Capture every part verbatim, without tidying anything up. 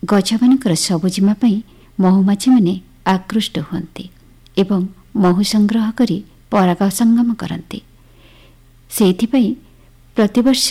ଗଛମାନଙ୍କର ସବୁଜିମା ପାଇଁ ମହୁମାଛିମାନେ ଆକୃଷ୍ଟ ହୁଅନ୍ତି ଏବଂ ମହୁ ସଂଗ୍ରହ କରି ପରାଗ ସଙ୍ଗମ କରନ୍ତି। ସେଇଥିପାଇଁ ପ୍ରତିବର୍ଷ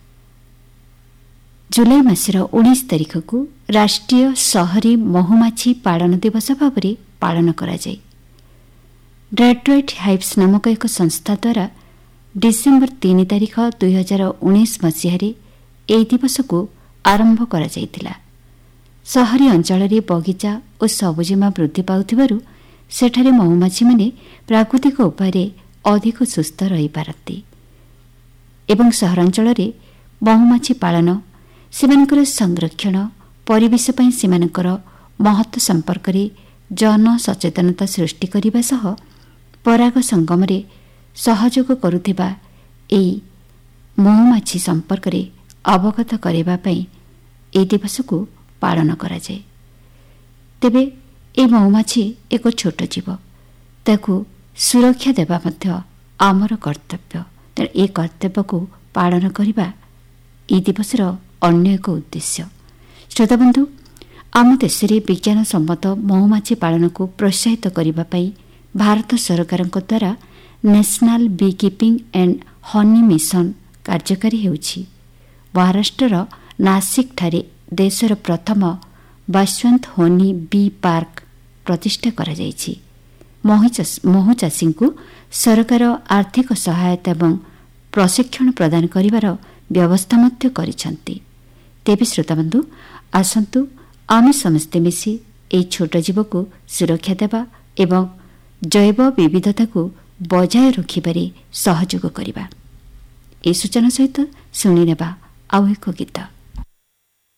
ଜୁଲାଇ ମାସର ଉଣେଇଶ ତାରିଖକୁ ରାଷ୍ଟ୍ରୀୟ ସହରୀ ମହୁମାଛି ପାଳନ ଦିବସ ଭାବରେ ପାଳନ କରାଯାଏ। ଡେଟ୍ରଏଟ୍ ହାଇଭ୍ସ ନାମକ ଏକ ସଂସ୍ଥା ଦ୍ୱାରା ଡିସେମ୍ବର ତିନି ତାରିଖ ଦୁଇ ହଜାର ଉଣେଇଶ ମସିହାରେ ଏହି ଦିବସକୁ ଆରମ୍ଭ କରାଯାଇଥିଲା। ସହରୀ ଅଞ୍ଚଳରେ ବଗିଚା ଓ ସବୁଜିମା ବୃଦ୍ଧି ପାଉଥିବାରୁ ସେଠାରେ ମହୁମାଛିମାନେ ପ୍ରାକୃତିକ ଉପାୟରେ ଅଧିକ ସୁସ୍ଥ ରହିପାରନ୍ତି ଏବଂ ସହରାଞ୍ଚଳରେ ମହୁମାଛି ପାଳନ, ସେମାନଙ୍କର ସଂରକ୍ଷଣ, ପରିବେଶ ପାଇଁ ସେମାନଙ୍କର ମହତ୍ତ୍ୱ ସମ୍ପର୍କରେ ଜନସଚେତନତା ସୃଷ୍ଟି କରିବା ସହ ପରାଗ ସଙ୍ଗମରେ ସହଯୋଗ କରୁଥିବା ଏହି ମହୁମାଛି ସମ୍ପର୍କରେ ଅବଗତ କରାଇବା ପାଇଁ ଏହି ଦିବସକୁ ପାଳନ କରାଯାଏ। ତେବେ ଏହି ମହୁମାଛି ଏକ ଛୋଟ ଜୀବ, ତାକୁ ସୁରକ୍ଷା ଦେବା ମଧ୍ୟ ଆମର କର୍ତ୍ତବ୍ୟ। ତେଣୁ ଏ କର୍ତ୍ତବ୍ୟକୁ ପାଳନ କରିବା ଏହି ଦିବସର ଅନ୍ୟ ଏକ ଉଦ୍ଦେଶ୍ୟ। ଶ୍ରୋତାବନ୍ଧୁ, ଆମ ଦେଶରେ ବିଜ୍ଞାନ ସମ୍ମତ ମହୁମାଛି ପାଳନକୁ ପ୍ରୋତ୍ସାହିତ କରିବା ପାଇଁ ଭାରତ ସରକାରଙ୍କ ଦ୍ୱାରା national B keeping and honey mission କାର୍ଯ୍ୟକାରୀ ହେଉଛି। ମହାରାଷ୍ଟ୍ରର ନାସିକଠାରେ ଦେଶର ପ୍ରଥମ ବାସନ୍ତ ହନି ବି ପାର୍କ ପ୍ରତିଷ୍ଠା କରାଯାଇଛି। ମହୁ ଚାଷୀଙ୍କୁ ସରକାର ଆର୍ଥିକ ସହାୟତା ଏବଂ ପ୍ରଶିକ୍ଷଣ ପ୍ରଦାନ କରିବାର ବ୍ୟବସ୍ଥା ମଧ୍ୟ କରିଛନ୍ତି। ତେବେ ଶ୍ରୋତାବନ୍ଧୁ, ଆସନ୍ତୁ ଆମେ ସମସ୍ତେ ମିଶି ଏହି ଛୋଟ ଜୀବକୁ ସୁରକ୍ଷା ଦେବା ଏବଂ ଜୈବ ବିବିଧତାକୁ ବଜାୟ ରଖିବାରେ ସହଯୋଗ କରିବା। ଏହି ସୂଚନା ସହିତ ଶୁଣିନେବା ଆଉ ଏକ ଗୀତ।